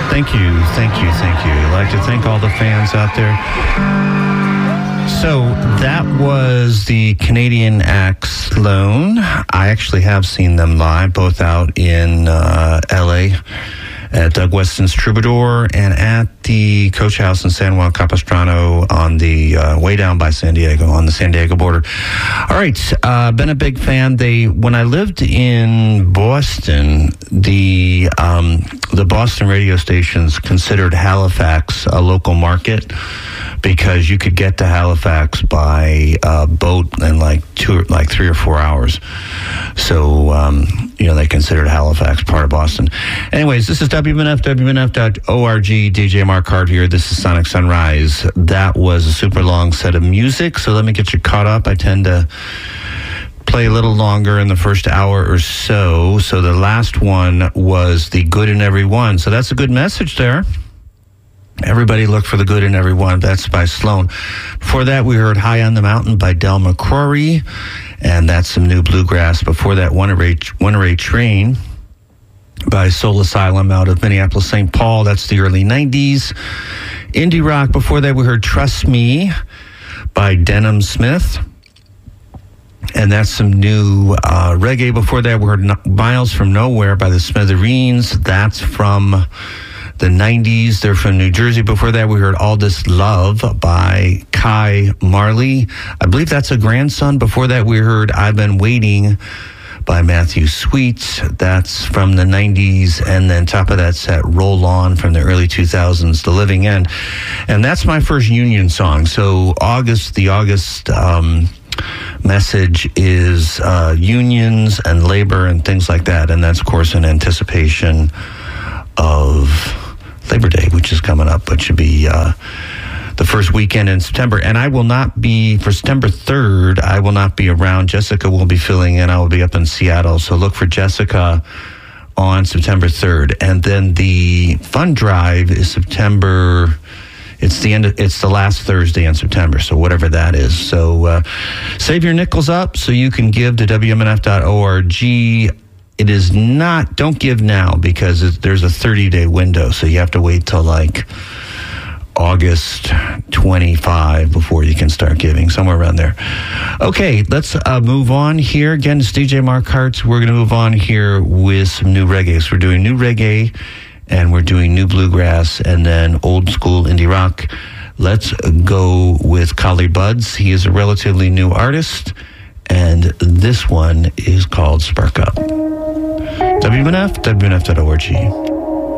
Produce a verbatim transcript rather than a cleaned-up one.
Thank you, thank you, thank you. I'd like to thank all the fans out there. So that was the Canadian act Sloan. I actually have seen them live, both out in uh, L A at Doug Weston's Troubadour and at the Coach House in San Juan Capistrano on the uh, way down by San Diego, on the San Diego border. All right, uh, been a big fan. They when I lived in Boston, the um, the Boston radio stations considered Halifax a local market, because you could get to Halifax by uh, boat in like two, like three or four hours. So, um, you know, they considered Halifax part of Boston. Anyways, this is W M N F, W M N F dot org. D J Mark Hart here. This is Sonic Sunrise. That was a super long set of music, so let me get you caught up. I tend to play a little longer in the first hour or so. So the last one was The Good in Everyone. So that's a good message there. Everybody look for the good in everyone. That's by Sloan. Before that, we heard High on the Mountain by Del McCrory, and that's some new bluegrass. Before that, One Array, One Array Train by Soul Asylum out of Minneapolis, Saint Paul. That's the early nineties. Indie rock. Before that, we heard Trust Me by Denham Smith, and that's some new uh, reggae. Before that, we heard Miles from Nowhere by the Smithereens. That's from the nineties. They're from New Jersey. Before that, we heard All This Love by Kai Marley. I believe that's a grandson. Before that, we heard I've Been Waiting by Matthew Sweet. That's from the nineties. And then top of that set, Roll On from the early two thousands, The Living End. And that's my first Union song. So August, the August um, message is uh, unions and labor and things like that. And that's, of course, in anticipation of Labor Day, which is coming up, but should be uh, the first weekend in September. And I will not be, for September third, I will not be around. Jessica will be filling in. I will be up in Seattle. So look for Jessica on September third. And then the fund drive is September, it's the end of, it's the last Thursday in September. So whatever that is. So uh, save your nickels up so you can give to W M N F dot org. It is not, don't give now, because it, there's a thirty-day window, so you have to wait till like August twenty-fifth before you can start giving, somewhere around there. Okay, let's uh, move on here. Again, it's D J Mark Hartz. We're going to move on here with some new reggae. So we're doing new reggae, and we're doing new bluegrass, and then old school indie rock. Let's go with Collie Buddz. He is a relatively new artist, and this one is called Spark Up. W M N F, W M N F dot org.